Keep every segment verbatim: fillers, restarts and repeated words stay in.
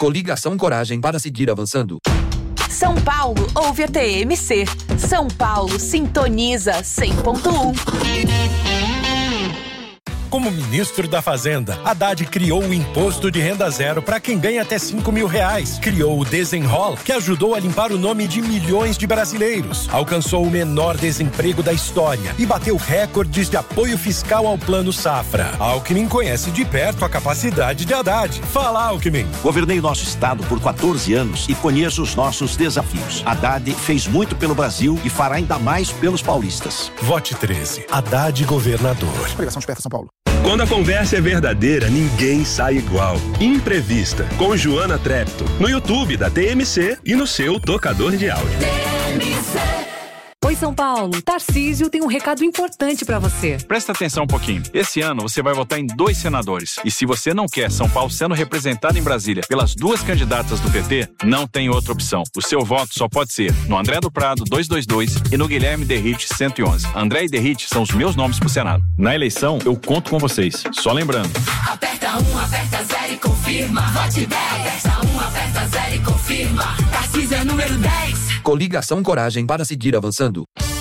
Coligação Coragem para seguir avançando. São Paulo ouve a T M C. São Paulo sintoniza cem ponto um. Como ministro da Fazenda, Haddad criou o imposto de renda zero para quem ganha até cinco mil reais. Criou o Desenrola, que ajudou a limpar o nome de milhões de brasileiros. Alcançou o menor desemprego da história e bateu recordes de apoio fiscal ao Plano Safra. Alckmin conhece de perto a capacidade de Haddad. Fala, Alckmin. Governei nosso estado por quatorze anos e conheço os nossos desafios. Haddad fez muito pelo Brasil e fará ainda mais pelos paulistas. Vote treze. Haddad governador. Coligação Esperta São Paulo. Quando a conversa é verdadeira, ninguém sai igual. Imprevista, com Joana Trepto, no YouTube da T M C e no seu tocador de áudio. T M C. Oi, São Paulo. Tarcísio tem um recado importante pra você. Presta atenção um pouquinho. Esse ano você vai votar em dois senadores. E se você não quer São Paulo sendo representado em Brasília pelas duas candidatas do P T, não tem outra opção. O seu voto só pode ser no André do Prado duzentos e vinte e dois e no Guilherme Derrite cento e onze. André e Derrite são os meus nomes pro Senado. Na eleição, eu conto com vocês. Só lembrando. Aperta um, aperta zero e confirma. Vote dez. Aperta um, aperta zero e confirma. Tarcísio é número dez. Coligação Coragem para seguir avançando.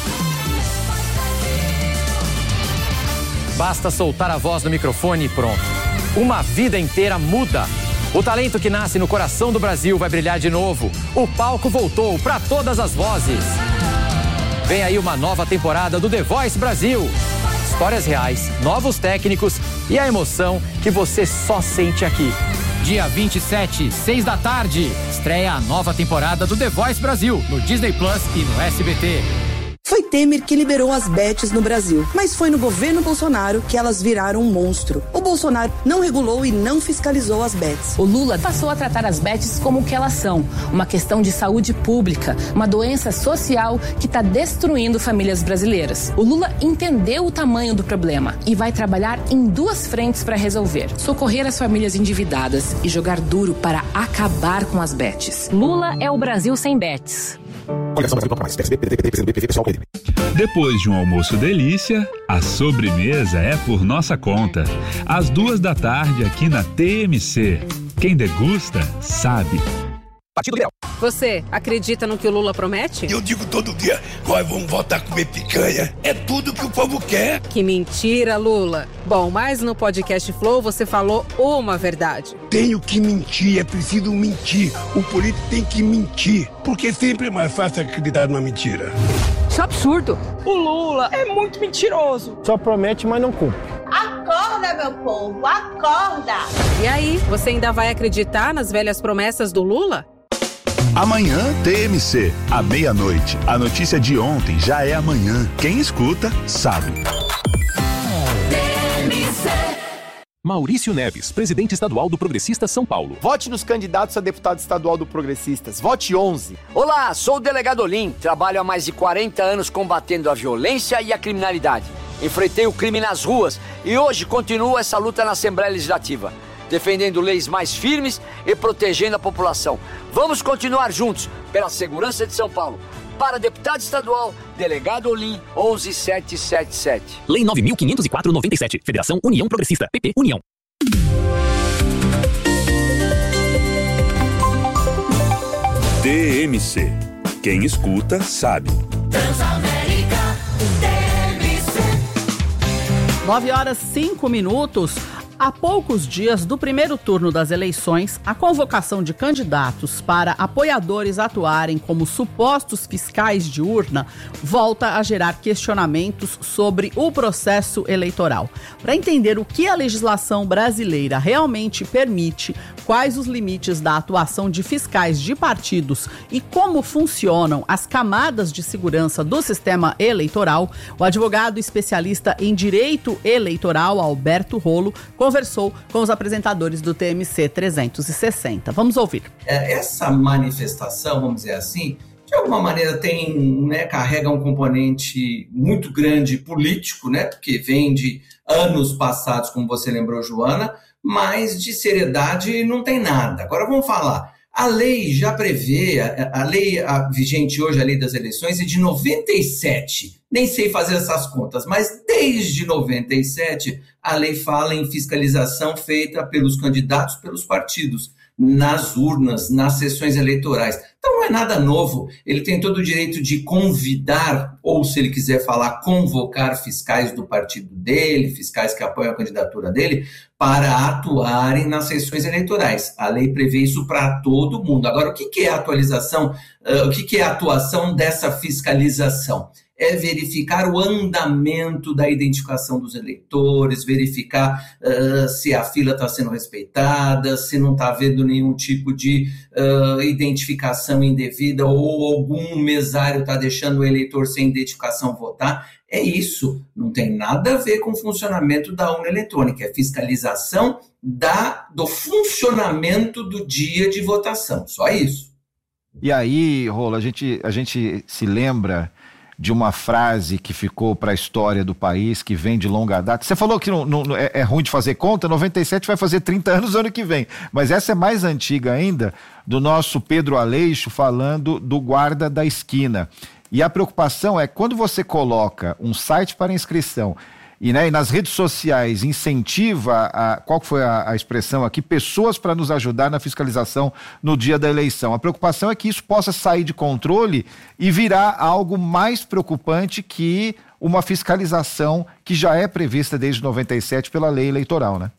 Basta soltar a voz no microfone e pronto. Uma vida inteira muda. O talento que nasce no coração do Brasil vai brilhar de novo. O palco voltou para todas as vozes. Vem aí uma nova temporada do The Voice Brasil. Histórias reais, novos técnicos e a emoção que você só sente aqui. Dia vinte e sete, seis da tarde, estreia a nova temporada do The Voice Brasil, no Disney Plus e no S B T. Foi Temer que liberou as bets no Brasil, mas foi no governo Bolsonaro que elas viraram um monstro. O Bolsonaro não regulou e não fiscalizou as bets. O Lula passou a tratar as bets como o que elas são, uma questão de saúde pública, uma doença social que está destruindo famílias brasileiras. O Lula entendeu o tamanho do problema e vai trabalhar em duas frentes para resolver: socorrer as famílias endividadas e jogar duro para acabar com as bets. Lula é o Brasil sem bets. Depois de um almoço delícia, a sobremesa é por nossa conta. Às duas da tarde aqui na T M C. Quem degusta, sabe. Partido Liberal. Você acredita no que o Lula promete? Eu digo todo dia, nós vamos voltar a comer picanha. É tudo que o povo quer. Que mentira, Lula. Bom, mas no podcast Flow você falou uma verdade. Tenho que mentir, é preciso mentir. O político tem que mentir, porque sempre é mais fácil acreditar numa mentira. Isso é absurdo. O Lula é muito mentiroso. Só promete, mas não cumpre. Acorda, meu povo, acorda! E aí, você ainda vai acreditar nas velhas promessas do Lula? Amanhã, T M C, à meia-noite. A notícia de ontem já é amanhã. Quem escuta, sabe. Maurício Neves, presidente estadual do Progressistas São Paulo. Vote nos candidatos a deputado estadual do Progressistas. Vote onze. Olá, sou o delegado Olim. Trabalho há mais de quarenta anos combatendo a violência e a criminalidade. Enfrentei o crime nas ruas e hoje continuo essa luta na Assembleia Legislativa, defendendo leis mais firmes e protegendo a população. Vamos continuar juntos pela segurança de São Paulo. Para deputado estadual, delegado Olim, onze mil setecentos e setenta e sete. Lei nove mil quinhentos e quatro, noventa e sete. Federação União Progressista. P P União. T M C. Quem escuta, sabe. Transamérica, T M C. nove horas e cinco minutos. Há poucos dias do primeiro turno das eleições, a convocação de candidatos para apoiadores atuarem como supostos fiscais de urna volta a gerar questionamentos sobre o processo eleitoral. Para entender o que a legislação brasileira realmente permite, quais os limites da atuação de fiscais de partidos e como funcionam as camadas de segurança do sistema eleitoral, o advogado especialista em direito eleitoral, Alberto Rolo, conversou com os apresentadores do T M C trezentos e sessenta. Vamos ouvir. Essa manifestação, vamos dizer assim, de alguma maneira tem, né, carrega um componente muito grande político, né, porque vem de anos passados, como você lembrou, Joana, mas de seriedade não tem nada. Agora vamos falar. A lei já prevê, a, a lei a vigente hoje, a lei das eleições, é de noventa e sete. nem sei fazer essas contas, mas desde noventa e sete a lei fala em fiscalização feita pelos candidatos, pelos partidos, nas urnas, nas sessões eleitorais. Então não é nada novo, ele tem todo o direito de convidar, ou se ele quiser falar, convocar fiscais do partido dele, fiscais que apoiam a candidatura dele, para atuarem nas sessões eleitorais. A lei prevê isso para todo mundo. Agora, o que, que é a atualização, uh, o que, que é a atuação dessa fiscalização? É verificar o andamento da identificação dos eleitores, verificar uh, se a fila está sendo respeitada, se não está havendo nenhum tipo de uh, identificação indevida ou algum mesário está deixando o eleitor sem identificação votar. É isso, não tem nada a ver com o funcionamento da urna eletrônica, é fiscalização da, do funcionamento do dia de votação, só isso. E aí, Rolo, a gente, a gente se lembra de uma frase que ficou para a história do país, que vem de longa data. Você falou que não, não, é, é ruim de fazer conta, noventa e sete vai fazer trinta anos ano que vem, mas essa é mais antiga ainda, do nosso Pedro Aleixo falando do guarda da esquina. E a preocupação é quando você coloca um site para inscrição e, né, e nas redes sociais incentiva, a, qual foi a, a expressão aqui, pessoas para nos ajudar na fiscalização no dia da eleição. A preocupação é que isso possa sair de controle e virar algo mais preocupante que uma fiscalização que já é prevista desde noventa e sete pela lei eleitoral, né?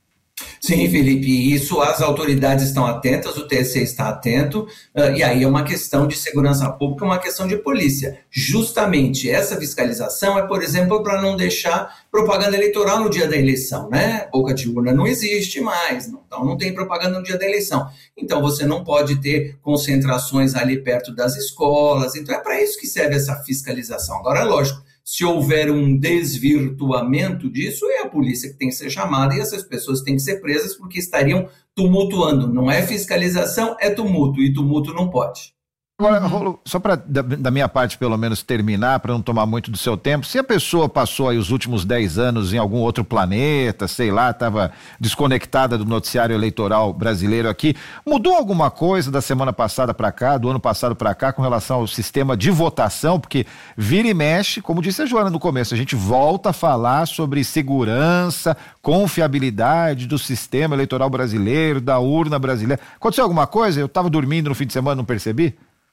Sim, Felipe, isso as autoridades estão atentas, o T S E está atento, uh, e aí é uma questão de segurança pública, uma questão de polícia. Justamente essa fiscalização é, por exemplo, para não deixar propaganda eleitoral no dia da eleição, né? Boca de urna não existe mais, não, então não tem propaganda no dia da eleição. Então você não pode ter concentrações ali perto das escolas, então é para isso que serve essa fiscalização. Agora, lógico, se houver um desvirtuamento disso, é a polícia que tem que ser chamada e essas pessoas têm que ser presas porque estariam tumultuando. Não é fiscalização, é tumulto, e tumulto não pode. Agora, Rolo, só para da, da minha parte pelo menos terminar, para não tomar muito do seu tempo, se a pessoa passou aí os últimos dez anos em algum outro planeta, sei lá, estava desconectada do noticiário eleitoral brasileiro aqui, mudou alguma coisa da semana passada para cá, do ano passado para cá, com relação ao sistema de votação? Porque vira e mexe, como disse a Joana no começo, a gente volta a falar sobre segurança, confiabilidade do sistema eleitoral brasileiro, da urna brasileira. Aconteceu alguma coisa? Eu estava dormindo no fim de semana, não percebi?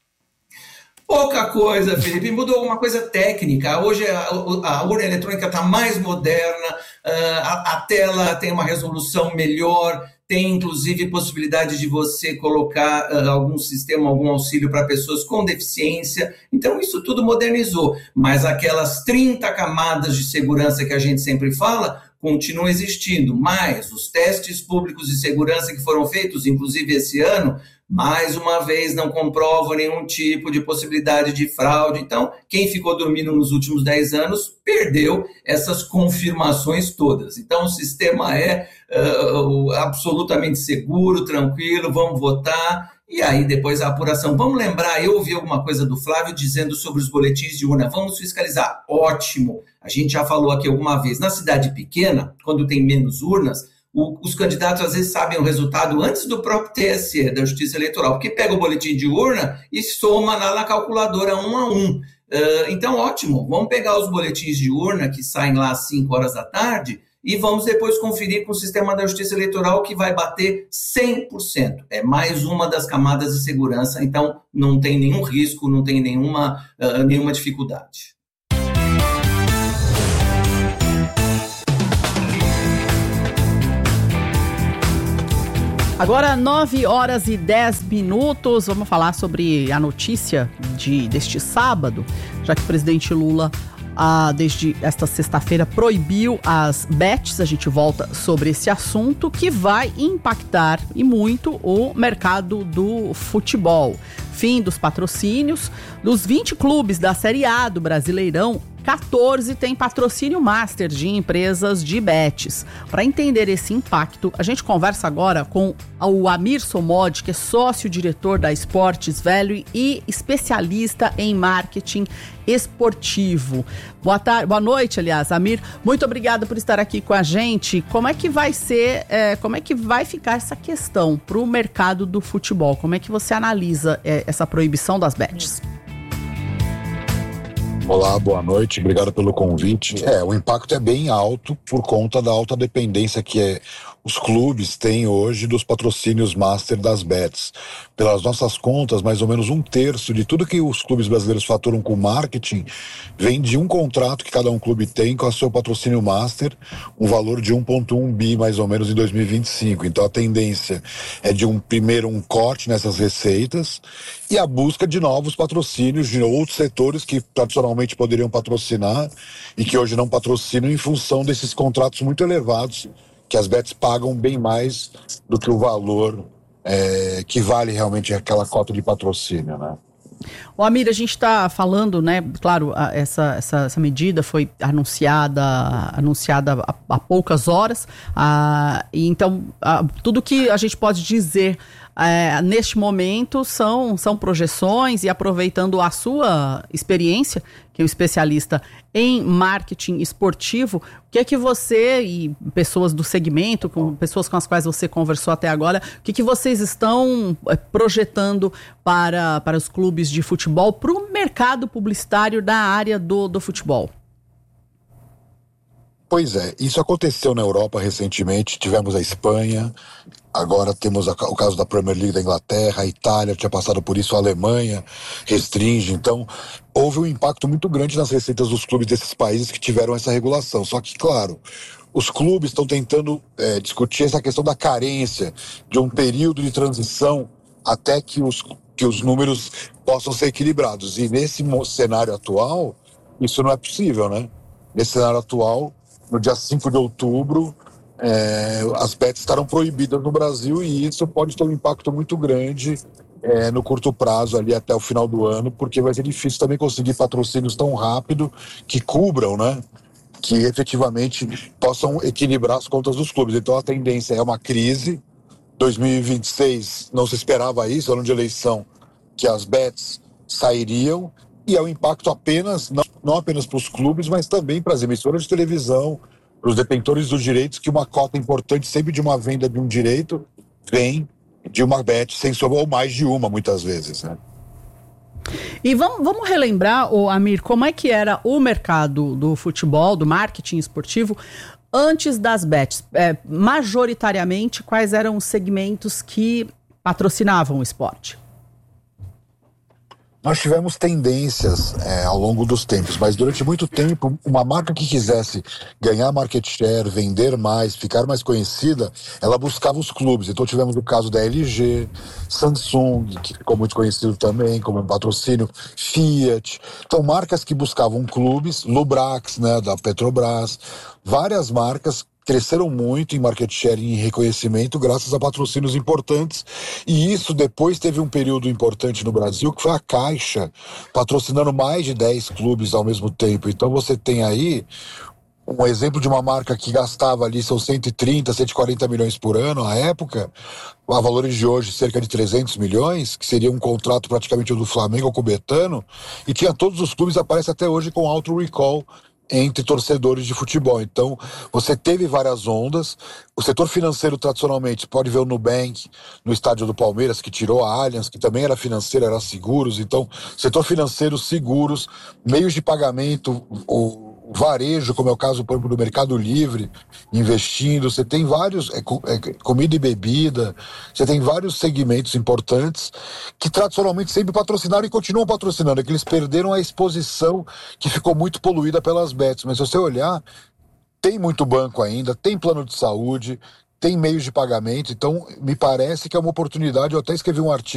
Pouca coisa, Felipe, mudou alguma coisa técnica. Hoje a, a urna eletrônica está mais moderna, a, a tela tem uma resolução melhor, tem inclusive possibilidade de você colocar uh, algum sistema, algum auxílio para pessoas com deficiência. Então isso tudo modernizou, mas aquelas trinta camadas de segurança que a gente sempre fala continuam existindo, mas os testes públicos de segurança que foram feitos, inclusive esse ano, mais uma vez não comprovam nenhum tipo de possibilidade de fraude. Então, quem ficou dormindo nos últimos dez anos perdeu essas confirmações todas. Então, o sistema é uh, absolutamente seguro, tranquilo, vamos votar. E aí, depois a apuração. Vamos lembrar, eu ouvi alguma coisa do Flávio dizendo sobre os boletins de urna. Vamos fiscalizar. Ótimo. A gente já falou aqui alguma vez. Na cidade pequena, quando tem menos urnas, o, os candidatos às vezes sabem o resultado antes do próprio T S E, da Justiça Eleitoral, porque pega o boletim de urna e soma lá na calculadora um a um. Uh, então, ótimo. Vamos pegar os boletins de urna que saem lá às cinco horas da tarde e vamos depois conferir com o sistema da Justiça Eleitoral que vai bater cem por cento. É mais uma das camadas de segurança, então não tem nenhum risco, não tem nenhuma, uh, nenhuma dificuldade. Agora, nove horas e dez minutos, vamos falar sobre a notícia de, deste sábado, já que o presidente Lula, ah, desde esta sexta-feira, proibiu as bets. A gente volta sobre esse assunto que vai impactar e muito o mercado do futebol. Fim dos patrocínios, dos vinte clubes da Série A do Brasileirão, quatorze tem patrocínio master de empresas de bets. Para entender esse impacto, a gente conversa agora com o Amir Somod, que é sócio-diretor da Esportes Value e especialista em marketing esportivo. Boa tarde, boa noite, aliás, Amir. Muito obrigada por estar aqui com a gente. Como é que vai ser, é, como é que vai ficar essa questão para o mercado do futebol? Como é que você analisa é, essa proibição das bets? Olá, boa noite, obrigado pelo convite. É, o impacto é bem alto por conta da alta dependência que é, os clubes têm hoje dos patrocínios master das bets. Pelas nossas contas, mais ou menos um terço de tudo que os clubes brasileiros faturam com marketing vem de um contrato que cada um clube tem com o seu patrocínio master, um valor de um vírgula um bi mais ou menos em dois mil e vinte e cinco. Então a tendência é de um primeiro um corte nessas receitas e a busca de novos patrocínios de outros setores que tradicionalmente poderiam patrocinar e que hoje não patrocinam em função desses contratos muito elevados que as bets pagam bem mais do que o valor é, que vale realmente aquela cota de patrocínio, né? O Amir, a gente está falando, né? Claro, a, essa, essa, essa medida foi anunciada, anunciada há, há poucas horas, a, e então a, tudo que a gente pode dizer é, neste momento são, são projeções, e aproveitando a sua experiência, que é um especialista em marketing esportivo, o que é que você e pessoas do segmento, com pessoas com as quais você conversou até agora, o que, que vocês estão projetando para, para os clubes de futebol, para o mercado publicitário da área do, do futebol? Pois é, isso aconteceu na Europa recentemente, tivemos a Espanha, agora temos a, o caso da Premier League da Inglaterra, a Itália tinha passado por isso, a Alemanha restringe, então houve um impacto muito grande nas receitas dos clubes desses países que tiveram essa regulação. Só que, claro, os clubes estão tentando é, discutir essa questão da carência, de um período de transição até que os, que os números possam ser equilibrados. E nesse cenário atual, isso não é possível, né? Nesse cenário atual, no dia cinco de outubro, é, as bets estarão proibidas no Brasil e isso pode ter um impacto muito grande é, no curto prazo, ali até o final do ano, porque vai ser difícil também conseguir patrocínios tão rápido que cubram, né? Que efetivamente possam equilibrar as contas dos clubes. Então a tendência é uma crise. dois mil e vinte e seis não se esperava isso, ano de eleição, que as bets sairiam, e é um impacto apenas, não, não apenas para os clubes, mas também para as emissoras de televisão, para os detentores dos direitos, que uma cota importante sempre de uma venda de um direito vem de uma bet, sem sombra, ou mais de uma, muitas vezes, né? E vamos, vamos relembrar, ô Amir, como é que era o mercado do futebol, do marketing esportivo, antes das bets? É, majoritariamente, quais eram os segmentos que patrocinavam o esporte? Nós tivemos tendências é, ao longo dos tempos, mas durante muito tempo, uma marca que quisesse ganhar market share, vender mais, ficar mais conhecida, ela buscava os clubes. Então tivemos o caso da L G, Samsung, que ficou muito conhecido também como um patrocínio, Fiat. Então marcas que buscavam clubes, Lubrax, né, da Petrobras, várias marcas cresceram muito em market share e em reconhecimento graças a patrocínios importantes, e isso depois teve um período importante no Brasil que foi a Caixa patrocinando mais de dez clubes ao mesmo tempo. Então você tem aí um exemplo de uma marca que gastava ali seus cento e trinta, cento e quarenta milhões por ano à época, a valores de hoje cerca de trezentos milhões, que seria um contrato praticamente do Flamengo com o Betano, e tinha todos os clubes, aparece até hoje com alto recall entre torcedores de futebol. Então, você teve várias ondas. O setor financeiro, tradicionalmente, pode ver o Nubank no estádio do Palmeiras, que tirou a Allianz, que também era financeiro, era seguros. Então, setor financeiro, seguros, meios de pagamento, o varejo, como é o caso, por exemplo, do Mercado Livre, investindo. Você tem vários, é, é, comida e bebida, você tem vários segmentos importantes que tradicionalmente sempre patrocinaram e continuam patrocinando, é que eles perderam a exposição que ficou muito poluída pelas bets. Mas se você olhar, tem muito banco ainda, tem plano de saúde, tem meios de pagamento, então me parece que é uma oportunidade. Eu até escrevi um artigo